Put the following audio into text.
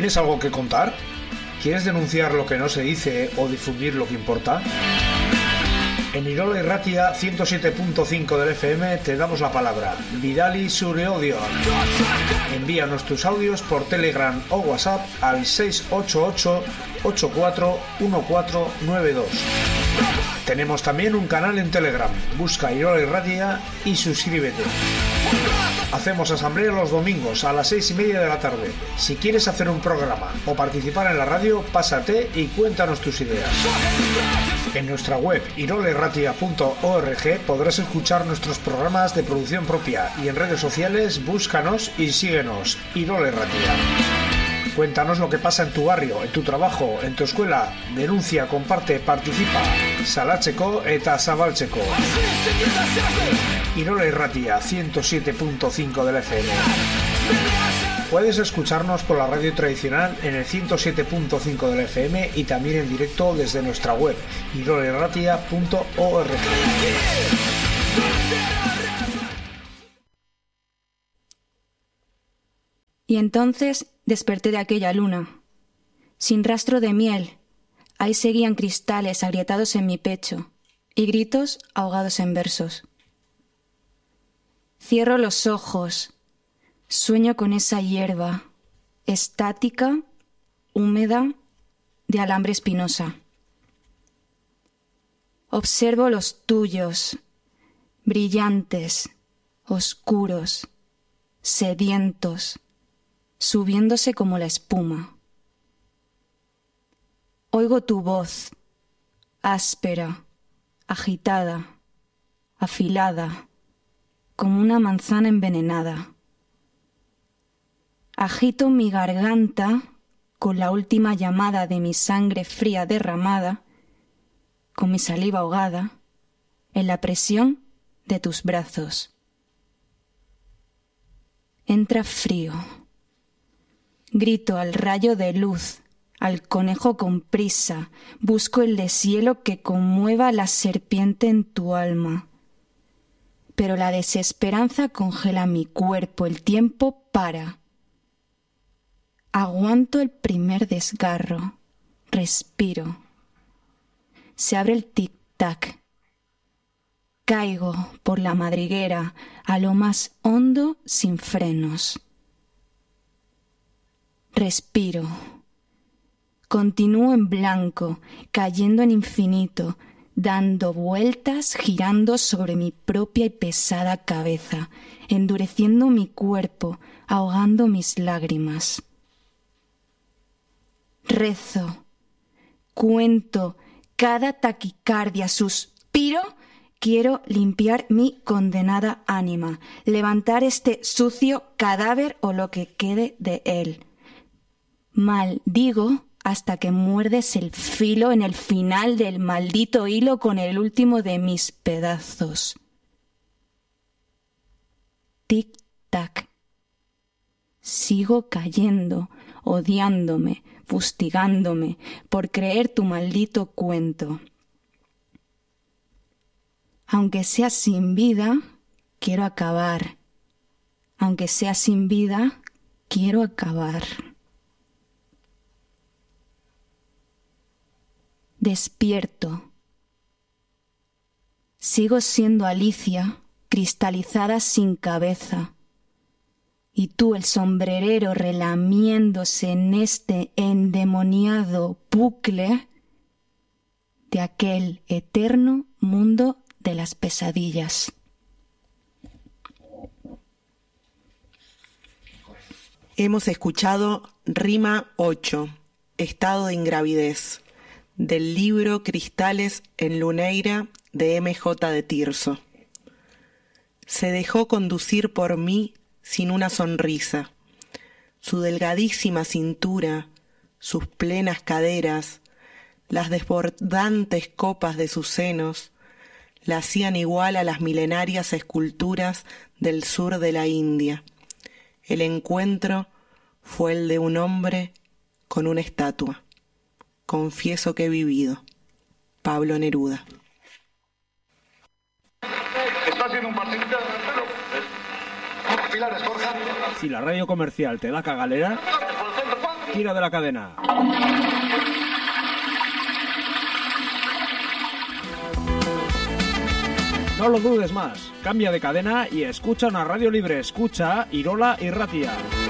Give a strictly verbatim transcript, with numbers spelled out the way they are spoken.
¿Tienes algo que contar? ¿Quieres denunciar lo que no se dice o difundir lo que importa? En Irola Irratia ciento siete punto cinco del F M te damos la palabra. Vidali zure audio. Envíanos tus audios por Telegram o WhatsApp al seis ocho ocho, ocho cuatro uno cuatro nueve dos. Tenemos también un canal en Telegram. Busca Irola Irratia y suscríbete. Hacemos asamblea los domingos a las seis y media de la tarde. Si quieres hacer un programa o participar en la radio, pásate y cuéntanos tus ideas. En nuestra web irola irratia punto org podrás escuchar nuestros programas de producción propia y en redes sociales búscanos y síguenos. Irola Irratia. Cuéntanos lo que pasa en tu barrio, en tu trabajo, en tu escuela. Denuncia, comparte, participa. Salatzeko eta zabaltzeko. Irola Irratia ciento siete punto cinco del F M. Puedes escucharnos por la radio tradicional en el ciento siete punto cinco del F M y también en directo desde nuestra web irola irratia punto org. Y entonces desperté de aquella luna. Sin rastro de miel, ahí seguían cristales agrietados en mi pecho y gritos ahogados en versos. Cierro los ojos, sueño con esa hierba, estática, húmeda, de alambre espinosa. Observo los tuyos, brillantes, oscuros, sedientos, subiéndose como la espuma. Oigo tu voz, áspera, agitada, afilada, como una manzana envenenada. Agito mi garganta con la última llamada de mi sangre fría derramada, con mi saliva ahogada, en la presión de tus brazos. Entra frío. Grito al rayo de luz, al conejo con prisa, busco el deshielo que conmueva la serpiente en tu alma. Pero la desesperanza congela mi cuerpo, el tiempo para. Aguanto el primer desgarro, respiro. Se abre el tic-tac. Caigo por la madriguera a lo más hondo sin frenos. Respiro. Continúo en blanco, cayendo en infinito, dando vueltas, girando sobre mi propia y pesada cabeza, endureciendo mi cuerpo, ahogando mis lágrimas. Rezo, cuento cada taquicardia, suspiro, quiero limpiar mi condenada ánima, levantar este sucio cadáver o lo que quede de él. Maldigo hasta que muerdes el filo en el final del maldito hilo con el último de mis pedazos. Tic-tac. Sigo cayendo, odiándome, fustigándome por creer tu maldito cuento. Aunque sea sin vida, quiero acabar. Aunque sea sin vida, quiero acabar. Despierto. Sigo siendo Alicia, cristalizada sin cabeza. Y tú, el sombrerero, relamiéndose en este endemoniado bucle de aquel eterno mundo de las pesadillas. Hemos escuchado Rima ocho, Estado de Ingravidez, del libro Cristales en Luneira de M J de Tirso. Se dejó conducir por mí sin una sonrisa. Su delgadísima cintura, sus plenas caderas, las desbordantes copas de sus senos, la hacían igual a las milenarias esculturas del sur de la India. El encuentro fue el de un hombre con una estatua. Confieso que he vivido. Pablo Neruda. Está haciendo un partidito, pero... Pilares, Borja. Si la radio comercial te da cagalera, tira de la cadena. No lo dudes más, cambia de cadena y escucha una radio libre, escucha Irola Irratia.